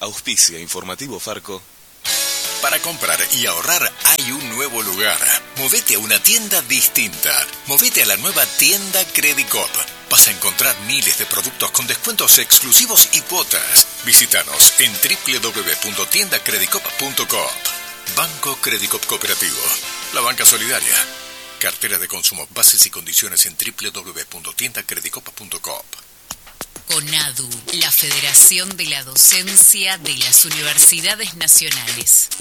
Auspicia Informativo Farco. Para comprar y ahorrar hay un nuevo lugar. Movete a una tienda distinta. Movete a la nueva tienda Credicop. Vas a encontrar miles de productos con descuentos exclusivos y cuotas. Visítanos en www.tiendacredicop.coop. Banco Credicop Cooperativo. La banca solidaria. Cartera de consumo. Bases y condiciones en www.tiendacredicop.coop. CONADU, la Federación de la Docencia de las Universidades Nacionales.